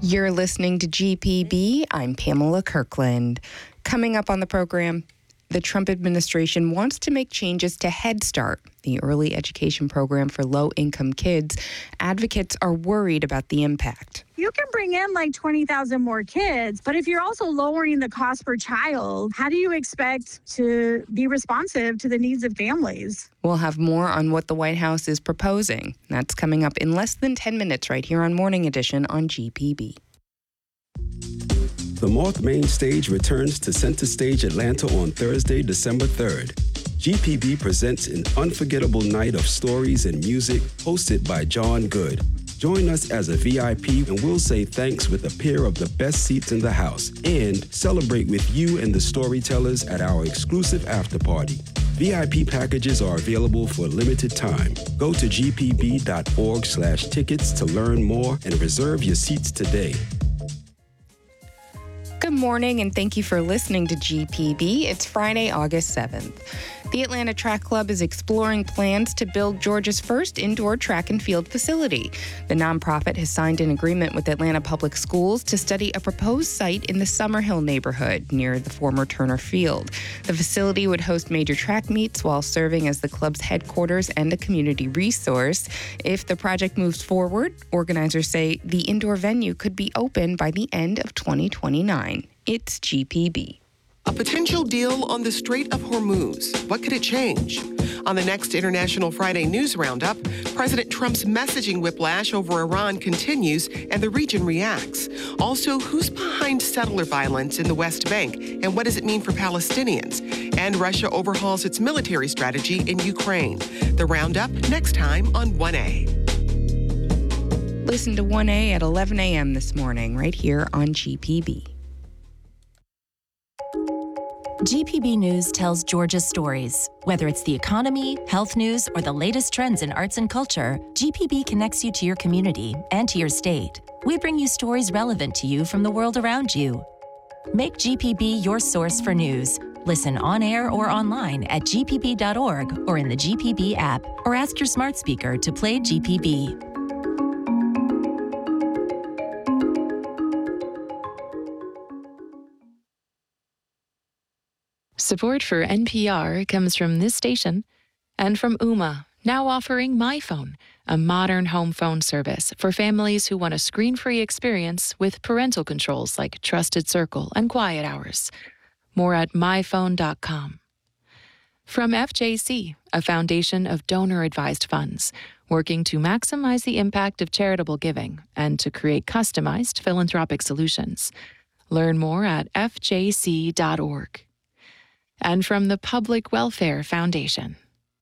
You're listening to GPB. I'm Pamela Kirkland. Coming up on the program, the Trump administration wants to make changes to Head Start, the early education program for low-income kids. Advocates are worried about the impact. You can bring in like 20,000 more kids, but if you're also lowering the cost per child, how do you expect to be responsive to the needs of families? We'll have more on what the White House is proposing. That's coming up in less than 10 minutes right here on Morning Edition on GPB. The Moth Main Stage returns to Center Stage Atlanta on Thursday, December 3rd. GPB presents an unforgettable night of stories and music hosted by John Good. Join us as a VIP and we'll say thanks with a pair of the best seats in the house and celebrate with you and the storytellers at our exclusive after party. VIP packages are available for a limited time. Go to gpb.org/tickets to learn more and reserve your seats today. Good morning, and thank you for listening to GPB. It's Friday, August 7th. The Atlanta Track Club is exploring plans to build Georgia's first indoor track and field facility. The nonprofit has signed an agreement with Atlanta Public Schools to study a proposed site in the Summerhill neighborhood near the former Turner Field. The facility would host major track meets while serving as the club's headquarters and a community resource. If the project moves forward, organizers say the indoor venue could be open by the end of 2029. It's GPB. A potential deal on the Strait of Hormuz. What could it change? On the next International Friday News Roundup, President Trump's messaging whiplash over Iran continues and the region reacts. Also, who's behind settler violence in the West Bank and what does it mean for Palestinians? And Russia overhauls its military strategy in Ukraine. The Roundup next time on 1A. Listen to 1A at 11 a.m. this morning right here on GPB. GPB News tells Georgia's stories. Whether it's the economy, health news, or the latest trends in arts and culture, GPB connects you to your community and to your state. We bring you stories relevant to you from the world around you. Make GPB your source for news. Listen on air or online at gpb.org or in the GPB app, or ask your smart speaker to play GPB. Support for NPR comes from this station and from Ooma, now offering MyPhone, a modern home phone service for families who want a screen-free experience with parental controls like Trusted Circle and Quiet Hours. More at myphone.com. From FJC, a foundation of donor-advised funds, working to maximize the impact of charitable giving and to create customized philanthropic solutions. Learn more at fjc.org. And from the Public Welfare Foundation.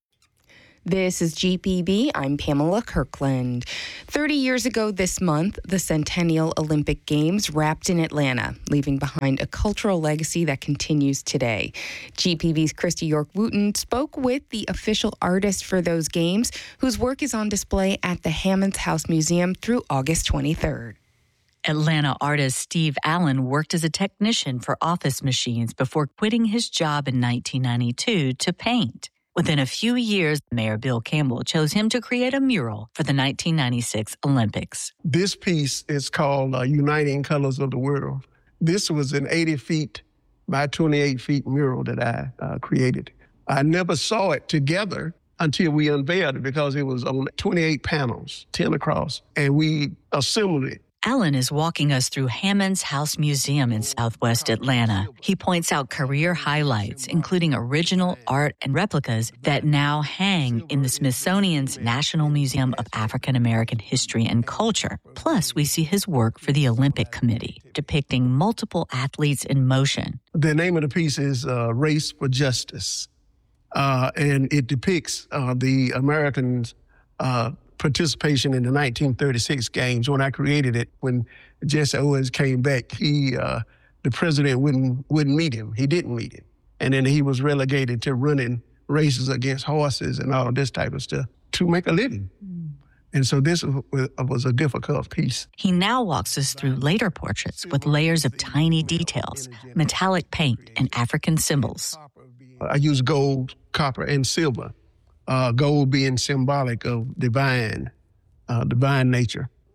This is GPB. I'm Pamela Kirkland. 30 years ago this month, the Centennial Olympic Games wrapped in Atlanta, leaving behind a cultural legacy that continues today. GPB's Christy York-Wooten spoke with the official artist for those games, whose work is on display at the Hammonds House Museum through August 23rd. Atlanta artist Steve Allen worked as a technician for office machines before quitting his job in 1992 to paint. Within a few years, Mayor Bill Campbell chose him to create a mural for the 1996 Olympics. This piece is called Uniting Colors of the World. This was an 80 feet by 28 feet mural that I created. I never saw it together until we unveiled it because it was on 28 panels, 10 across, and we assembled it. Allen is walking us through Hammonds House Museum in Southwest Atlanta. He points out career highlights, including original art and replicas that now hang in the Smithsonian's National Museum of African American History and Culture. Plus, we see his work for the Olympic Committee, depicting multiple athletes in motion. The name of the piece is Race for Justice, and it depicts the Americans' participation in the 1936 games. When I created it, when Jesse Owens came back, the president wouldn't meet him. He didn't meet him. And then he was relegated to running races against horses and all this type of stuff to make a living. And so this was a difficult piece. He now walks us through later portraits with layers of tiny details, metallic paint, and African symbols. I use gold, copper, and silver. Gold being symbolic of divine nature.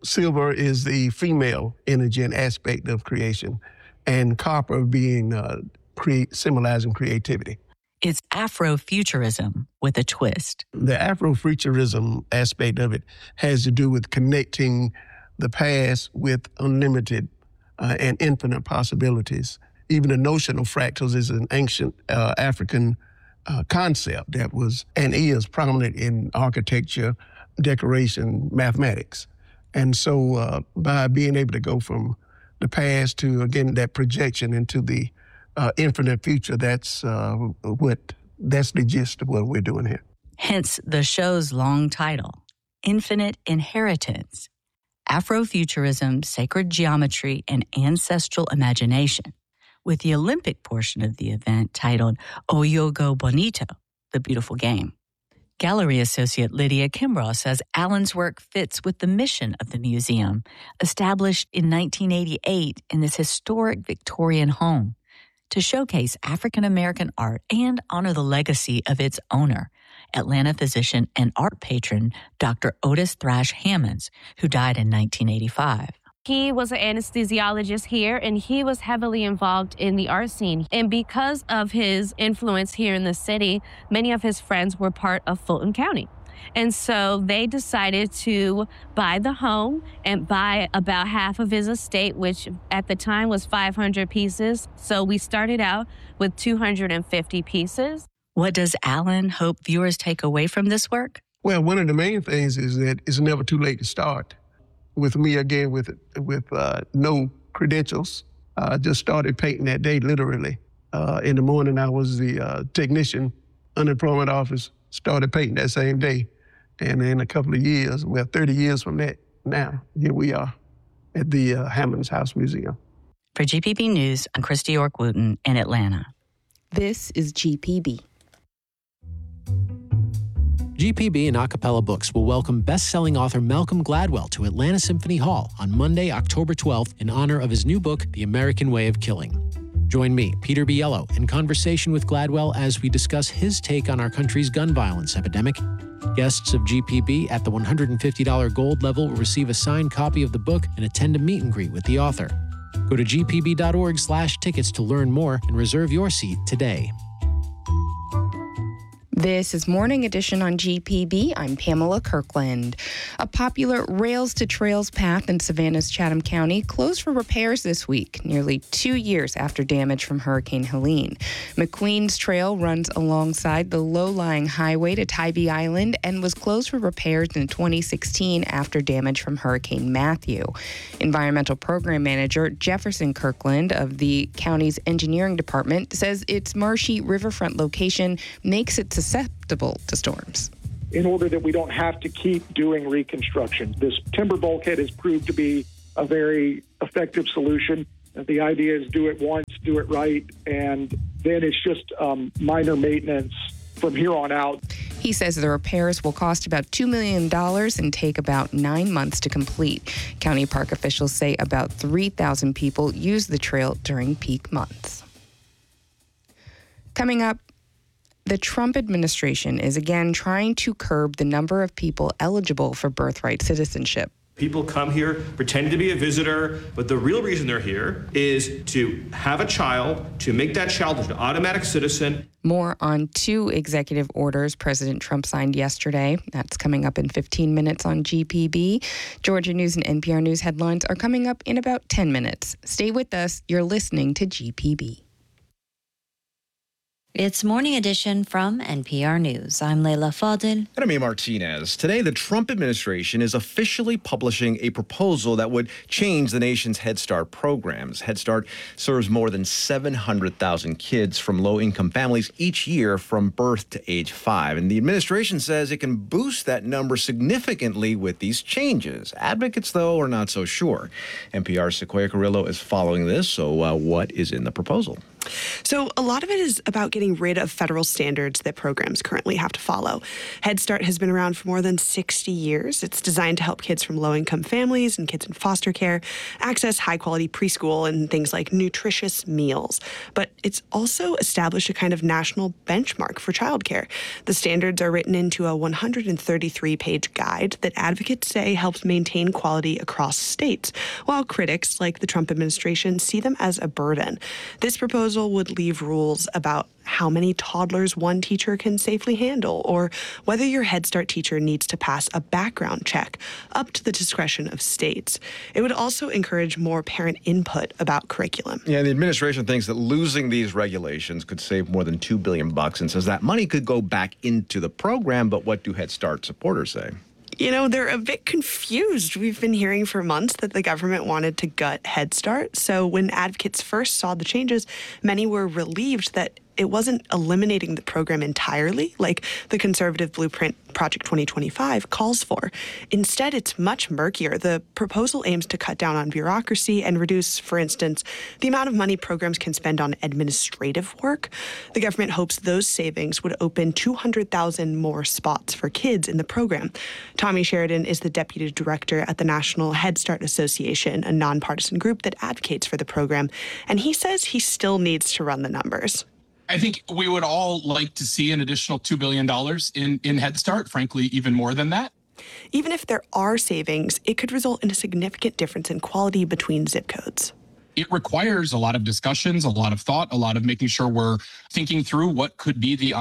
silver is the female energy and aspect of creation, and copper being symbolizing creativity. It's Afrofuturism with a twist. The Afrofuturism aspect of it has to do with connecting the past with unlimited and infinite possibilities. Even the notion of fractals is an ancient African concept that was and is prominent in architecture, decoration, mathematics. And so by being able to go from the past to, again, that projection into the infinite future, that's the gist of what we're doing here. Hence the show's long title, Infinite Inheritance, Afrofuturism, Sacred Geometry, and Ancestral Imagination, with the Olympic portion of the event titled Oyogo Bonito, the beautiful game. Gallery associate Lydia Kimbrough says Allen's work fits with the mission of the museum, established in 1988 in this historic Victorian home, to showcase African-American art and honor the legacy of its owner, Atlanta physician and art patron Dr. Otis Thrash Hammonds, who died in 1985. He was an anesthesiologist here, and he was heavily involved in the art scene. And because of his influence here in the city, many of his friends were part of Fulton County. And so they decided to buy the home and buy about half of his estate, which at the time was 500 pieces. So we started out with 250 pieces. What does Allen hope viewers take away from this work? Well, one of the main things is that it's never too late to start. With me, again, with no credentials, I just started painting that day, literally. In the morning, I was the technician, unemployment office, started painting that same day. And in a couple of years, 30 years from that, now, here we are at the Hammonds House Museum. For GPB News, I'm Christy York-Wooten in Atlanta. This is GPB. GPB and Acapella Books will welcome best-selling author Malcolm Gladwell to Atlanta Symphony Hall on Monday, October 12th, in honor of his new book, The American Way of Killing. Join me, Peter Biello, in conversation with Gladwell as we discuss his take on our country's gun violence epidemic. Guests of GPB at the $150 gold level will receive a signed copy of the book and attend a meet and greet with the author. Go to gpb.org/tickets to learn more and reserve your seat today. This is Morning Edition on GPB. I'm Pamela Kirkland. A popular Rails to Trails path in Savannah's Chatham County closed for repairs this week, nearly 2 years after damage from Hurricane Helene. McQueen's Trail runs alongside the low-lying highway to Tybee Island and was closed for repairs in 2016 after damage from Hurricane Matthew. Environmental Program Manager Jefferson Kirkland of the county's engineering department says its marshy riverfront location makes it susceptible to storms. In order that we don't have to keep doing reconstruction. This timber bulkhead has proved to be a very effective solution. The idea is do it once, do it right, and then it's just minor maintenance from here on out. He says the repairs will cost about $2 million and take about 9 months to complete. County park officials say about 3,000 people use the trail during peak months. Coming up, the Trump administration is again trying to curb the number of people eligible for birthright citizenship. People come here pretending to be a visitor, but the real reason they're here is to have a child, to make that child an automatic citizen. More on 2 executive orders President Trump signed yesterday. That's coming up in 15 minutes on GPB. Georgia News and NPR News headlines are coming up in about 10 minutes. Stay with us. You're listening to GPB. It's Morning Edition from NPR News. I'm Leila Fadel. And I'm Amir Martinez. Today, the Trump administration is officially publishing a proposal that would change the nation's Head Start programs. Head Start serves more than 700,000 kids from low-income families each year from birth to age 5. And the administration says it can boost that number significantly with these changes. Advocates, though, are not so sure. NPR's Sequoia Carrillo is following this. So what is in the proposal? So a lot of it is about getting rid of federal standards that programs currently have to follow. Head Start has been around for more than 60 years. It's designed to help kids from low-income families and kids in foster care access high-quality preschool and things like nutritious meals. But it's also established a kind of national benchmark for childcare. The standards are written into a 133-page guide that advocates say helps maintain quality across states, while critics, like the Trump administration, see them as a burden. This proposal would leave rules about how many toddlers one teacher can safely handle, or whether your Head Start teacher needs to pass a background check, up to the discretion of states. It would also encourage more parent input about curriculum. Yeah, the administration thinks that losing these regulations could save more than $2 billion and says that money could go back into the program. But what do Head Start supporters say? You know, they're a bit confused. We've been hearing for months that the government wanted to gut Head Start. So when advocates first saw the changes, many were relieved that it wasn't eliminating the program entirely, like the conservative blueprint Project 2025 calls for. Instead, it's much murkier. The proposal aims to cut down on bureaucracy and reduce, for instance, the amount of money programs can spend on administrative work. The government hopes those savings would open 200,000 more spots for kids in the program. Tommy Sheridan is the deputy director at the National Head Start Association, a nonpartisan group that advocates for the program, and he says he still needs to run the numbers. I think we would all like to see an additional $2 billion in Head Start, frankly, even more than that. Even if there are savings, it could result in a significant difference in quality between zip codes. It requires a lot of discussions, a lot of thought, a lot of making sure we're thinking through what could be the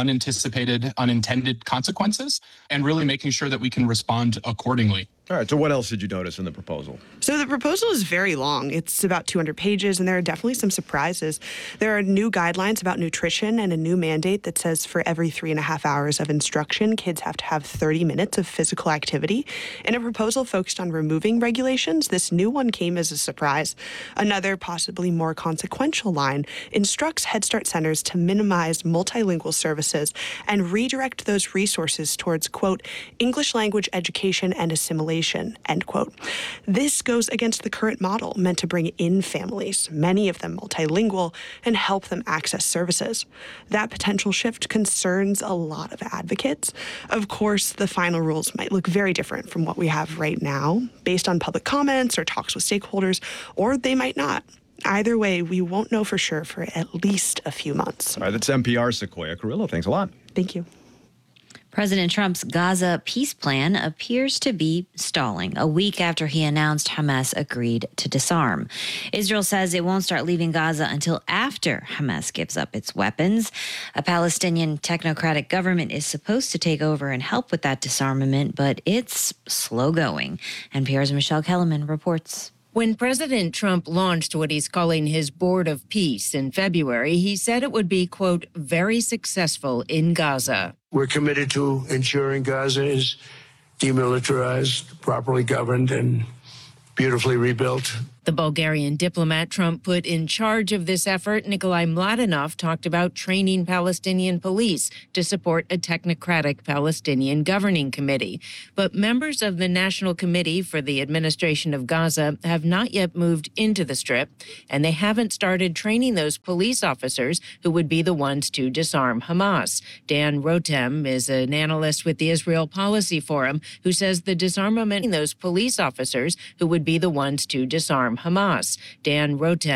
unintended consequences, and really making sure that we can respond accordingly. All right, so what else did you notice in the proposal? So the proposal is very long. It's about 200 pages, and there are definitely some surprises. There are new guidelines about nutrition and a new mandate that says for every 3.5 hours of instruction, kids have to have 30 minutes of physical activity. In a proposal focused on removing regulations, this new one came as a surprise. Another, possibly more consequential line instructs Head Start centers to minimize multilingual services and redirect those resources towards, quote, English language education and assimilation, end quote. This goes against the current model meant to bring in families, many of them multilingual, and help them access services. That potential shift concerns a lot of advocates. Of course, the final rules might look very different from what we have right now, based on public comments or talks with stakeholders, or they might not. Either way, we won't know for sure for at least a few months. All right, that's NPR's Sequoia Carrillo. Thanks a lot. Thank you. President Trump's Gaza peace plan appears to be stalling a week after he announced Hamas agreed to disarm. Israel says it won't start leaving Gaza until after Hamas gives up its weapons. A Palestinian technocratic government is supposed to take over and help with that disarmament, but it's slow going. NPR's Michelle Kellerman reports. When President Trump launched what he's calling his Board of Peace in February, he said it would be, quote, very successful in Gaza. We're committed to ensuring Gaza is demilitarized, properly governed, and beautifully rebuilt. The Bulgarian diplomat Trump put in charge of this effort, Nikolai Mladenov, talked about training Palestinian police to support a technocratic Palestinian governing committee. But members of the National Committee for the Administration of Gaza have not yet moved into the Strip, and they haven't started training those police officers who would be the ones to disarm Hamas. Dan Rotem is an analyst with the Israel Policy Forum who says the disarmament of those police officers who would be the ones to disarm Hamas. Dan Rotem